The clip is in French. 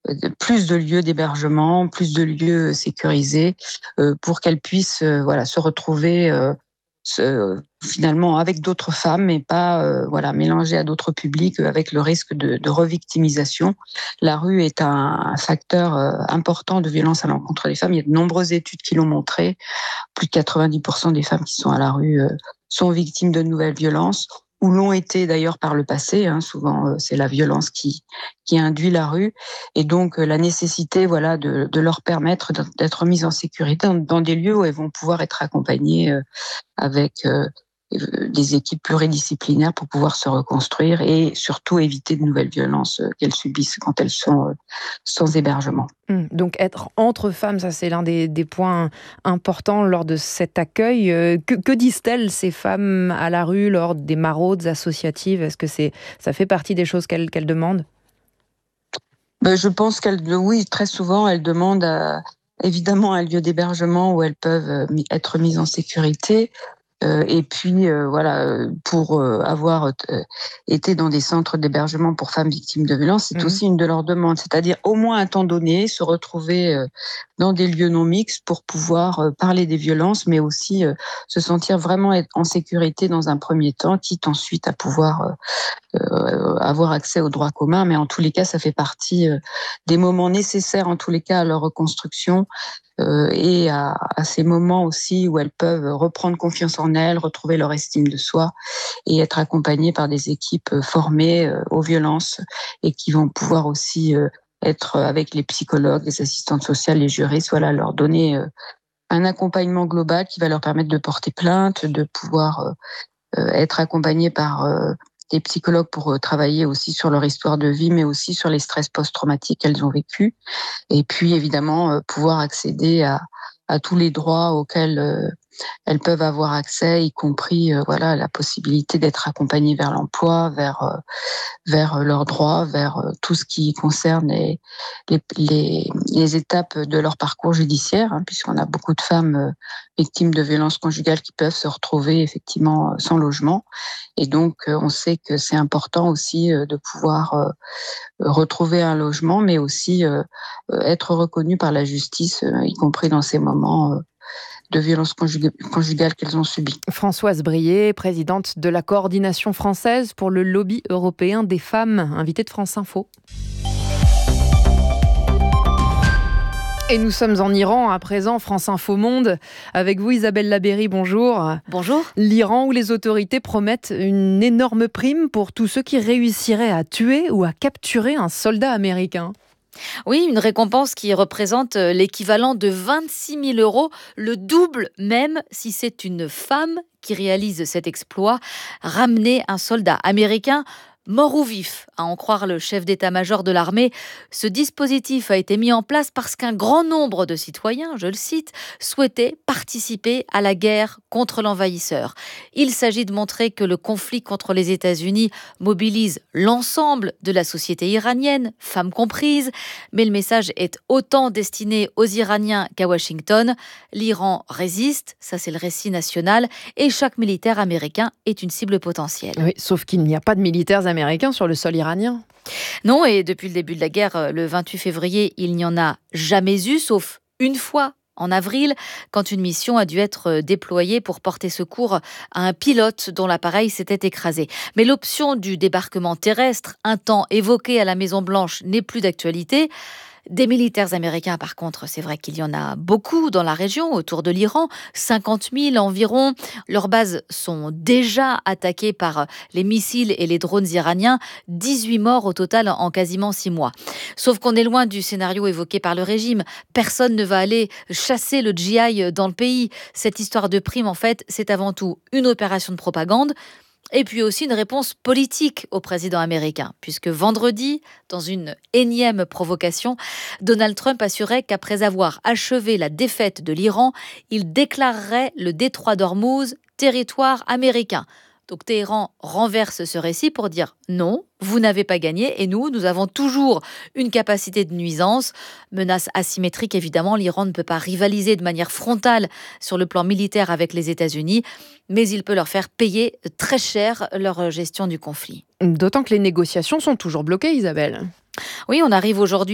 plus de lieux d'hébergement, plus de lieux sécurisés, pour qu'elles puissent se retrouver finalement avec d'autres femmes, mais pas mélangées à d'autres publics avec le risque de revictimisation. La rue est un facteur important de violence à l'encontre des femmes. Il y a de nombreuses études qui l'ont montré. Plus de 90% des femmes qui sont à la rue sont victimes de nouvelles violences, ou l'ont été d'ailleurs par le passé. Souvent, c'est la violence qui induit la rue. Et donc, la nécessité de leur permettre d'être mises en sécurité dans des lieux où elles vont pouvoir être accompagnées avec des équipes pluridisciplinaires pour pouvoir se reconstruire et surtout éviter de nouvelles violences qu'elles subissent quand elles sont sans hébergement. Donc être entre femmes, ça c'est l'un des points importants lors de cet accueil. Que disent-elles, ces femmes à la rue, lors des maraudes associatives ? Est-ce que ça fait partie des choses qu'elles demandent ? Je pense oui, très souvent, elles demandent évidemment un lieu d'hébergement où elles peuvent être mises en sécurité. Et puis pour avoir été dans des centres d'hébergement pour femmes victimes de violences, c'est aussi une de leurs demandes, c'est-à-dire au moins à un temps donné se retrouver dans des lieux non mixtes pour pouvoir parler des violences, mais aussi se sentir vraiment être en sécurité dans un premier temps, quitte ensuite à pouvoir avoir accès aux droits communs. Mais en tous les cas, ça fait partie des moments nécessaires en tous les cas à leur reconstruction. Et à ces moments aussi où elles peuvent reprendre confiance en elles, retrouver leur estime de soi et être accompagnées par des équipes formées aux violences et qui vont pouvoir aussi être avec les psychologues, les assistantes sociales, les juristes, leur donner un accompagnement global qui va leur permettre de porter plainte, de pouvoir être accompagnées par des psychologues pour travailler aussi sur leur histoire de vie, mais aussi sur les stress post-traumatiques qu'elles ont vécus. Et puis, évidemment, pouvoir accéder à tous les droits auxquels elles peuvent avoir accès, y compris la possibilité d'être accompagnées vers l'emploi, vers leurs droits, vers tout ce qui concerne les étapes de leur parcours judiciaire, puisqu'on a beaucoup de femmes victimes de violences conjugales qui peuvent se retrouver effectivement sans logement. Et donc, on sait que c'est important aussi de pouvoir retrouver un logement, mais aussi être reconnues par la justice, y compris dans ces moments de violences conjugales qu'elles ont subies. Françoise Brié, présidente de la coordination française pour le lobby européen des femmes, invitée de France Info. Et nous sommes en Iran à présent, France Info Monde. Avec vous, Isabelle Labeyrie, bonjour. Bonjour. L'Iran, où les autorités promettent une énorme prime pour tous ceux qui réussiraient à tuer ou à capturer un soldat américain. Oui, une récompense qui représente l'équivalent de 26 000 €, le double même si c'est une femme qui réalise cet exploit, ramener un soldat américain mort ou vif, à en croire le chef d'état-major de l'armée. Ce dispositif a été mis en place parce qu'un grand nombre de citoyens, je le cite, souhaitaient participer à la guerre contre l'envahisseur. Il s'agit de montrer que le conflit contre les États-Unis mobilise l'ensemble de la société iranienne, femmes comprises, mais le message est autant destiné aux Iraniens qu'à Washington. L'Iran résiste, ça c'est le récit national, et chaque militaire américain est une cible potentielle. Oui, sauf qu'il n'y a pas de militaires américains sur le sol iranien. Non, et depuis le début de la guerre, le 28 février, il n'y en a jamais eu, sauf une fois en avril, quand une mission a dû être déployée pour porter secours à un pilote dont l'appareil s'était écrasé. Mais l'option du débarquement terrestre, un temps évoqué à la Maison-Blanche, n'est plus d'actualité. Des militaires américains, par contre, c'est vrai qu'il y en a beaucoup dans la région, autour de l'Iran, 50 000 environ. Leurs bases sont déjà attaquées par les missiles et les drones iraniens, 18 morts au total en quasiment 6 mois. Sauf qu'on est loin du scénario évoqué par le régime. Personne ne va aller chasser le GI dans le pays. Cette histoire de prime, en fait, c'est avant tout une opération de propagande. Et puis aussi une réponse politique au président américain, puisque vendredi, dans une énième provocation, Donald Trump assurait qu'après avoir achevé la défaite de l'Iran, il déclarerait le détroit d'Ormuz territoire américain. Donc Téhéran renverse ce récit pour dire non, vous n'avez pas gagné et nous avons toujours une capacité de nuisance. Menace asymétrique, évidemment, l'Iran ne peut pas rivaliser de manière frontale sur le plan militaire avec les États-Unis, mais il peut leur faire payer très cher leur gestion du conflit. D'autant que les négociations sont toujours bloquées, Isabelle. Oui, on arrive aujourd'hui